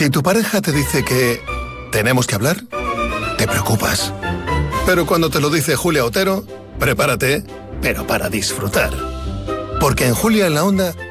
Si tu pareja te dice que tenemos que hablar, te preocupas. Pero cuando te lo dice Julia Otero, prepárate, pero para disfrutar. Porque en Julia en la Onda